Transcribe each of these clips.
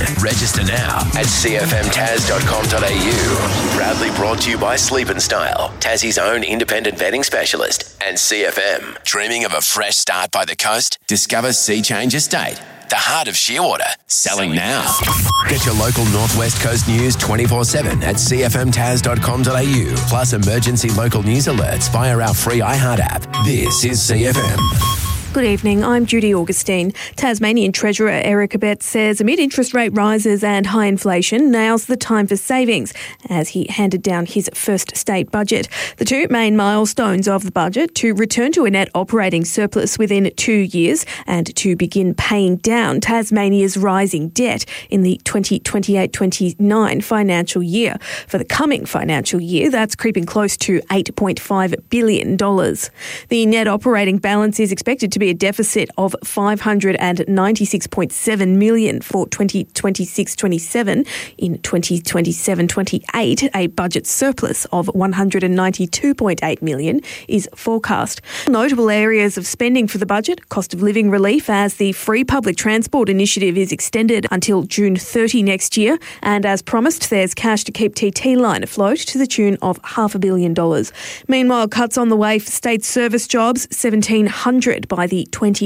Register now at cfmtaz.com.au. Proudly brought to you by Sleep and Style, Tassie's own independent vetting specialist, and CFM. Dreaming of a fresh start by the coast? Discover Sea Change Estate, the heart of Shearwater. Selling now. Get your local Northwest Coast news 24/7 at cfmtaz.com.au. Plus emergency local news alerts via our free iHeart app. This is CFM. Good evening, I'm Judy Augustine. Tasmanian Treasurer Eric Abetz says amid interest rate rises and high inflation, now's the time for savings as he handed down his first state budget. The two main milestones of the budget: to return to a net operating surplus within 2 years and to begin paying down Tasmania's rising debt in the 2028-29 financial year. For the coming financial year, that's creeping close to $8.5 billion. The net operating balance is expected to be a deficit of $596.7 million for 2026-27. In 2027-28, a budget surplus of $192.8 million is forecast. Notable areas of spending for the budget: cost of living relief, as the free public transport initiative is extended until June 30 next year, and as promised, there's cash to keep TT Line afloat to the tune of $500 million. Meanwhile, cuts on the way for state service jobs, 1,700 by the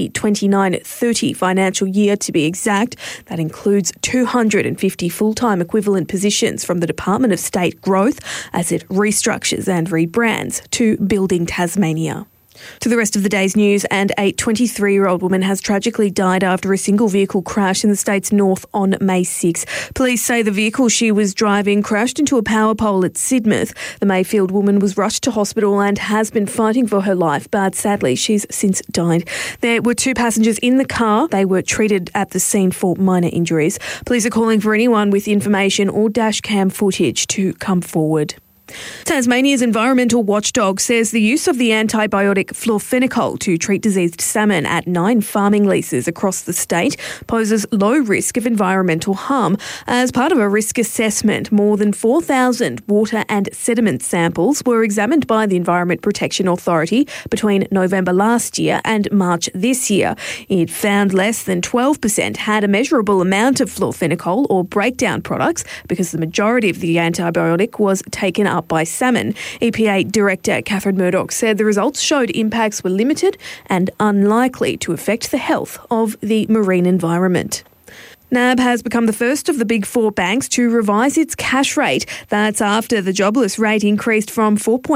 2029-30 financial year to be exact. That includes 250 full-time equivalent positions from the Department of State Growth as it restructures and rebrands to Building Tasmania. To the rest of the day's news, and a 23-year-old woman has tragically died after a single vehicle crash in the state's north on May 6. Police say the vehicle she was driving crashed into a power pole at Sidmouth. The Mayfield woman was rushed to hospital and has been fighting for her life, but sadly she's since died. There were 2 passengers in the car. They were treated at the scene for minor injuries. Police are calling for anyone with information or dash cam footage to come forward. Tasmania's environmental watchdog says the use of the antibiotic florfenicol to treat diseased salmon at 9 farming leases across the state poses low risk of environmental harm. As part of a risk assessment, more than 4,000 water and sediment samples were examined by the Environment Protection Authority between November last year and March this year. It found less than 12% had a measurable amount of florfenicol or breakdown products because the majority of the antibiotic was taken up by salmon. EPA Director Catherine Murdoch said the results showed impacts were limited and unlikely to affect the health of the marine environment. NAB has become the first of the Big Four banks to revise its cash rate. That's after the jobless rate increased from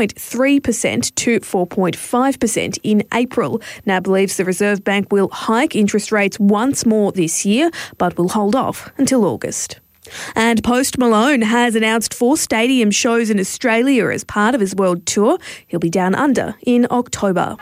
4.3% to 4.5% in April. NAB believes the Reserve Bank will hike interest rates once more this year, but will hold off until August. And Post Malone has announced 4 stadium shows in Australia as part of his world tour. He'll be down under in October.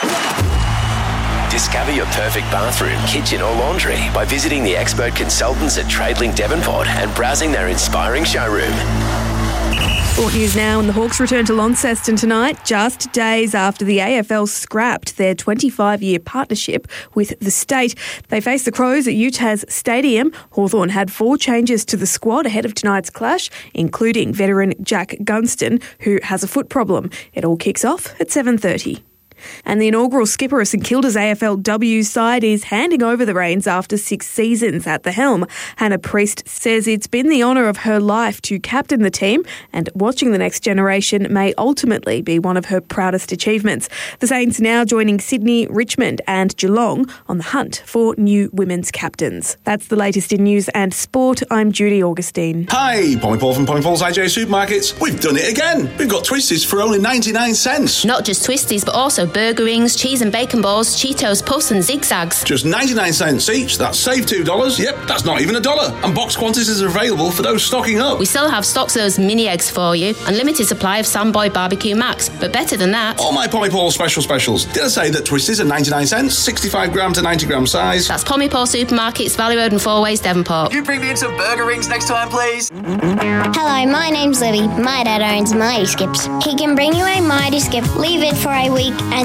Discover your perfect bathroom, kitchen or laundry by visiting the expert consultants at Tradelink Devonport and browsing their inspiring showroom. Sport news now, and the Hawks return to Launceston tonight, just days after the AFL scrapped their 25-year partnership with the state. They face the Crows at UTAS Stadium. Hawthorn had 4 changes to the squad ahead of tonight's clash, including veteran Jack Gunston, who has a foot problem. It all kicks off at 7:30. And the inaugural skipper of St Kilda's AFLW side is handing over the reins after 6 seasons at the helm. Hannah Priest says it's been the honour of her life to captain the team, and watching the next generation may ultimately be one of her proudest achievements. The Saints now joining Sydney, Richmond and Geelong on the hunt for new women's captains. That's the latest in news and sport. I'm Judy Augustine. Hi, Pommy Paul from Pommy Paul's IJ Supermarkets. We've done it again. We've got Twisties for only 99 cents. Not just Twisties, but also burger rings, cheese and bacon balls, Cheetos, Puffs and Zigzags. Just 99 cents each. That's save $2. Yep, that's not even $1. And box quantities are available for those stocking up. We still have stocks of those mini eggs for you, and limited supply of Samboy Barbecue Max. But better than that, all my Pommy Paul specials. Did I say that Twisties are 99 cents, 65 gram to 90 gram size? That's Pommy Paul Supermarkets, Valley Road and Four Ways, Devonport. Can you bring me in some burger rings next time, please? Hello, my name's Libby. My dad owns Mighty Skips. He can bring you a Mighty Skip, leave it for a week, and